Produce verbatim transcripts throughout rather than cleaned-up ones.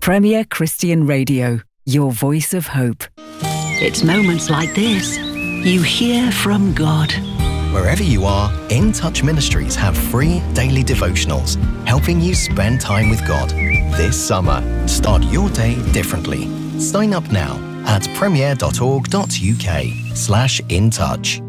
Premier Christian Radio, your voice of hope. It's moments like this you hear from God. Wherever you are, In Touch Ministries have free daily devotionals, helping you spend time with God. This summer, start your day differently. Sign up now at premier.org.uk slash in touch.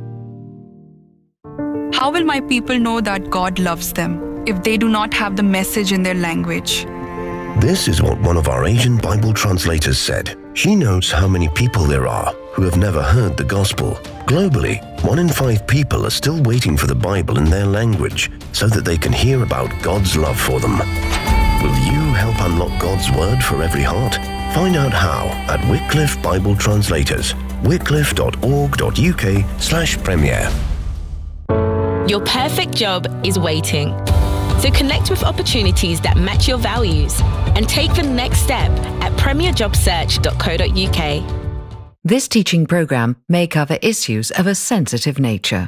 How will my people know that God loves them if they do not have the message in their language? This is what one of our Asian Bible translators said. She knows how many people there are who have never heard the gospel. Globally, one in five people are still waiting for the Bible in their language so that they can hear about God's love for them. Will you help unlock God's word for every heart? Find out how at Wycliffe Bible Translators, wycliffe.org.uk slash premier. Your perfect job is waiting. So connect with opportunities that match your values and take the next step at premier job search dot co dot uk. This teaching program may cover issues of a sensitive nature.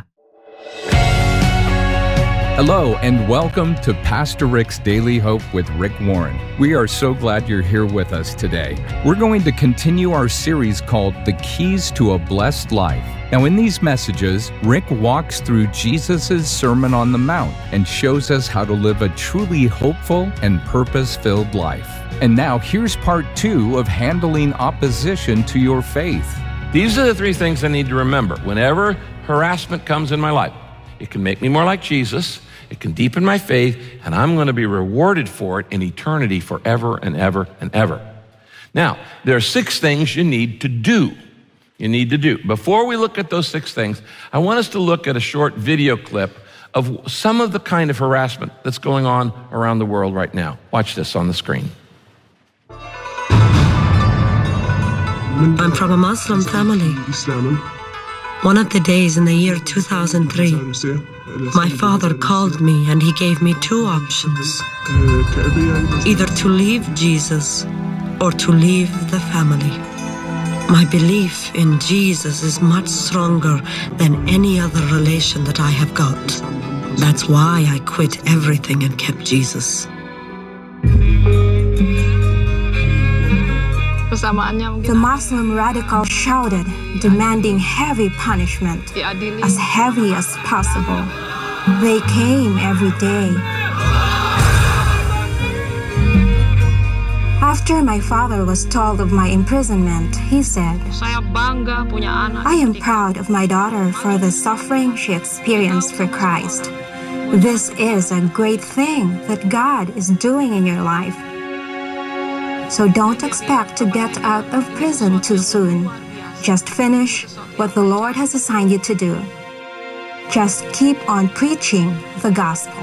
Hello and welcome to Pastor Rick's Daily Hope with Rick Warren. We are so glad you're here with us today. We're going to continue our series called The Keys to a Blessed Life. Now in these messages, Rick walks through Jesus' Sermon on the Mount and shows us how to live a truly hopeful and purpose-filled life. And now here's part two of handling opposition to your faith. These are the three things I need to remember. Whenever harassment comes in my life, it can make me more like Jesus, it can deepen my faith, and I'm going to be rewarded for it in eternity forever and ever and ever. Now, there are six things you need to do. You need to do. Before we look at those six things, I want us to look at a short video clip of some of the kind of harassment that's going on around the world right now. Watch this on the screen. I'm from a Muslim family. One of the days in the year two thousand three, my father called me and he gave me two options. Either to leave Jesus or to leave the family. My belief in Jesus is much stronger than any other relation that I have got. That's why I quit everything and kept Jesus. The Muslim radical shouted, demanding heavy punishment, as heavy as possible. They came every day. After my father was told of my imprisonment, he said, I am proud of my daughter for the suffering she experienced for Christ. This is a great thing that God is doing in your life. So don't expect to get out of prison too soon. Just finish what the Lord has assigned you to do. Just keep on preaching the gospel.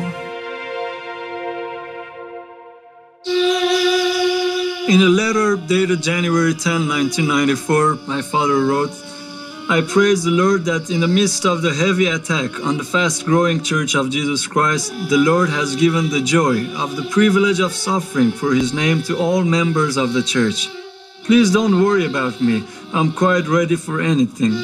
In a letter dated January tenth, nineteen ninety-four, my father wrote, I praise the Lord that in the midst of the heavy attack on the fast-growing Church of Jesus Christ, the Lord has given the joy of the privilege of suffering for His name to all members of the church. Please don't worry about me. I'm quite ready for anything.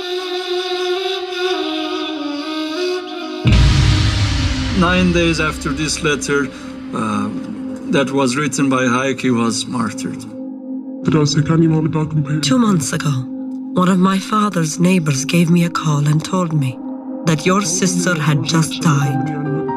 Nine days after this letter uh, that was written by Hayek, he was martyred. Two months ago, one of my father's neighbors gave me a call and told me that your sister had just died.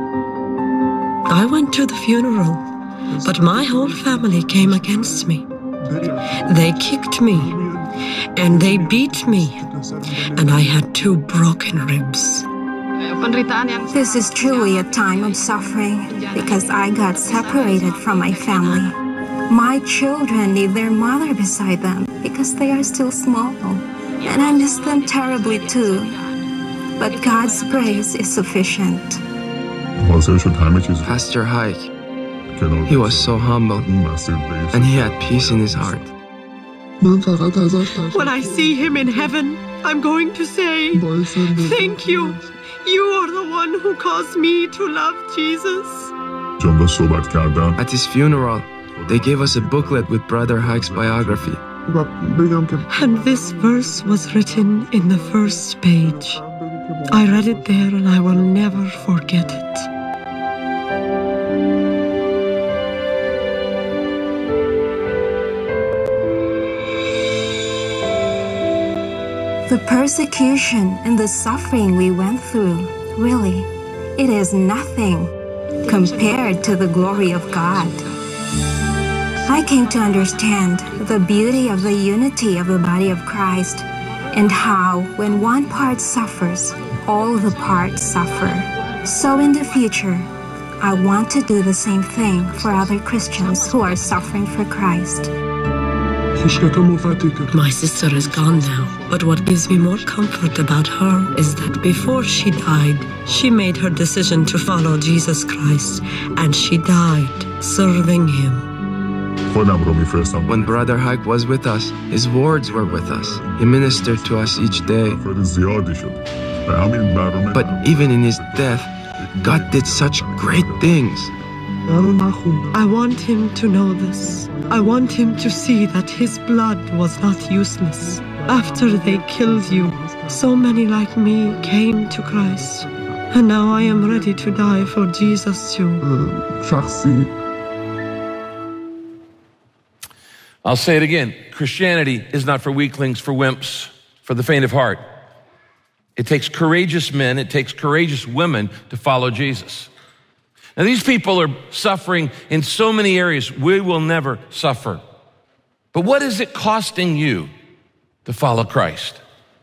I went to the funeral, but my whole family came against me. They kicked me, and they beat me, and I had two broken ribs. This is truly a time of suffering because I got separated from my family. My children need their mother beside them because they are still small, and I miss them terribly too. But God's grace is sufficient. Pastor Hayek, he was so humble, and he had peace in his heart. When I see him in heaven, I'm going to say, thank you. You are the one who caused me to love Jesus. At his funeral, they gave us a booklet with Brother Hayek's biography. And this verse was written in the first page. I read it there and I will never forget it. The persecution and the suffering we went through, really, it is nothing compared to the glory of God. I came to understand the beauty of the unity of the body of Christ and how when one part suffers, all the parts suffer. So in the future, I want to do the same thing for other Christians who are suffering for Christ. My sister is gone now, but what gives me more comfort about her is that before she died, she made her decision to follow Jesus Christ, and she died serving Him. When Brother Hike was with us, his words were with us. He ministered to us each day. But even in his death, God did such great things. I want him to know this. I want him to see that his blood was not useless. After they killed you, so many like me came to Christ. And now I am ready to die for Jesus too. I'll say it again. Christianity is not for weaklings, for wimps, for the faint of heart. It takes courageous men, it takes courageous women to follow Jesus. Now, these people are suffering in so many areas. We will never suffer. But what is it costing you to follow Christ?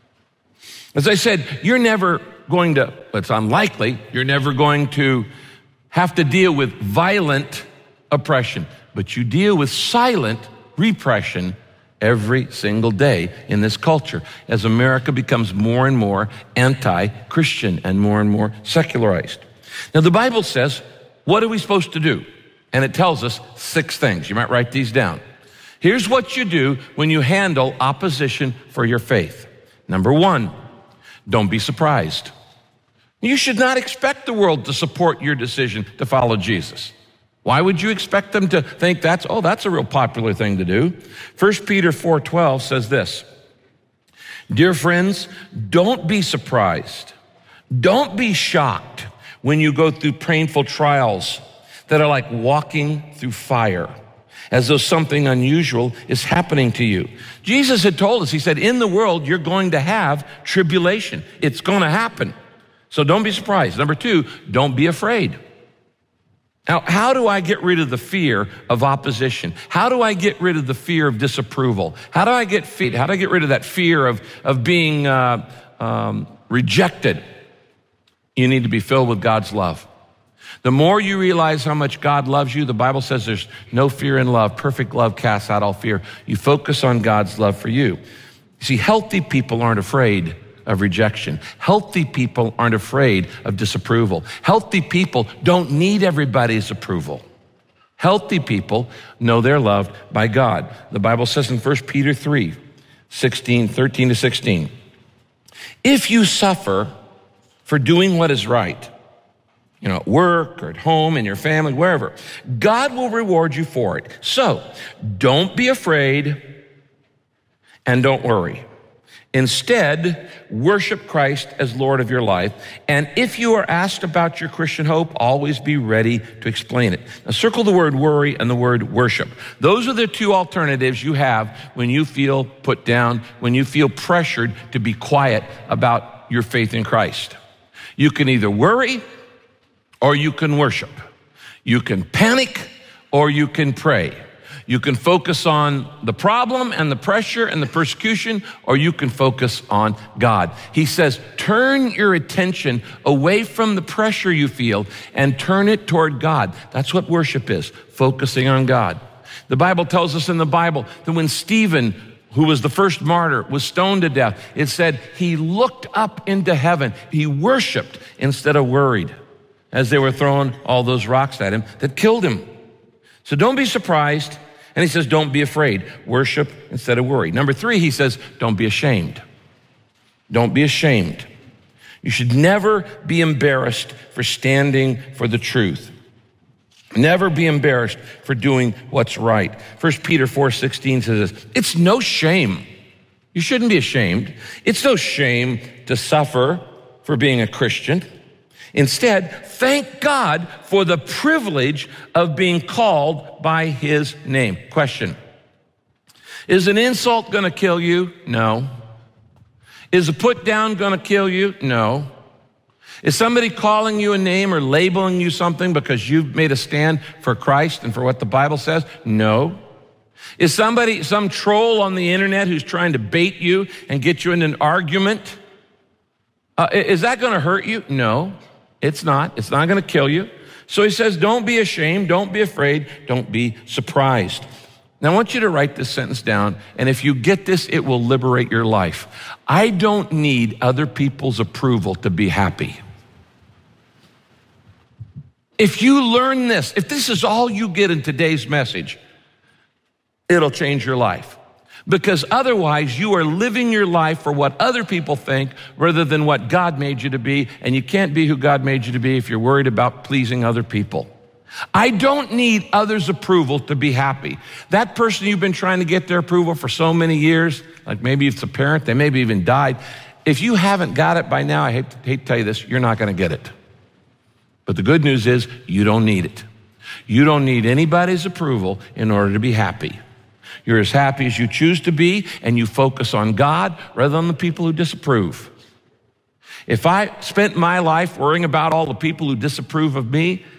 As I said, you're never going to, it's unlikely, you're never going to have to deal with violent oppression, but you deal with silent repression every single day in this culture as America becomes more and more anti-Christian and more and more secularized. Now, the Bible says, what are we supposed to do? And it tells us six things. You might write these down. Here's what you do when you handle opposition for your faith. Number one, don't be surprised. You should not expect the world to support your decision to follow Jesus. Why would you expect them to think that's, oh, that's a real popular thing to do? First Peter four twelve says this, dear friends, don't be surprised. Don't be shocked when you go through painful trials that are like walking through fire, as though something unusual is happening to you. Jesus had told us, he said, in the world, you're going to have tribulation. It's going to happen. So don't be surprised. Number two, don't be afraid. Now, how do I get rid of the fear of opposition? How do I get rid of the fear of disapproval? How do I get feet? How do I get rid of that fear of, of being uh, um, rejected? You need to be filled with God's love. The more you realize how much God loves you, the Bible says there's no fear in love. Perfect love casts out all fear. You focus on God's love for you. You see, healthy people aren't afraid of rejection. Healthy people aren't afraid of disapproval. Healthy people don't need everybody's approval. Healthy people know they're loved by God. The Bible says in First Peter three, sixteen, thirteen to sixteen, if you suffer for doing what is right, you know, at work or at home, in your family, wherever, God will reward you for it. So don't be afraid and don't worry. Instead, worship Christ as Lord of your life. And if you are asked about your Christian hope, always be ready to explain it. Now, circle the word worry and the word worship. Those are the two alternatives you have when you feel put down, when you feel pressured to be quiet about your faith in Christ. You can either worry or you can worship. You can panic or you can pray. You can focus on the problem and the pressure and the persecution, or you can focus on God. He says, turn your attention away from the pressure you feel and turn it toward God. That's what worship is, focusing on God. The Bible tells us in the Bible that when Stephen, who was the first martyr, was stoned to death, it said he looked up into heaven. He worshiped instead of worried as they were throwing all those rocks at him that killed him. So don't be surprised. And he says, don't be afraid. Worship instead of worry. Number three, he says, don't be ashamed. Don't be ashamed. You should never be embarrassed for standing for the truth. Never be embarrassed for doing what's right. First Peter four sixteen says this, it's no shame. You shouldn't be ashamed. It's no shame to suffer for being a Christian. Instead, thank God for the privilege of being called by his name. Question, is an insult going to kill you? No. Is a put down going to kill you? No. Is somebody calling you a name or labeling you something because you've made a stand for Christ and for what the Bible says? No. Is somebody, some troll on the internet who's trying to bait you and get you in an argument? Uh, is that going to hurt you? No, it's not. It's not going to kill you. So he says, don't be ashamed, don't be afraid, don't be surprised. Now I want you to write this sentence down, and if you get this, it will liberate your life. I don't need other people's approval to be happy. If you learn this, if this is all you get in today's message, it'll change your life. Because otherwise you are living your life for what other people think rather than what God made you to be, and you can't be who God made you to be if you're worried about pleasing other people. I don't need others' approval to be happy. That person you've been trying to get their approval for so many years, like maybe it's a parent, they maybe even died. If you haven't got it by now, I hate to, hate to tell you this, you're not going to get it. But the good news is you don't need it. You don't need anybody's approval in order to be happy. You're as happy as you choose to be, and you focus on God rather than the people who disapprove. If I spent my life worrying about all the people who disapprove of me,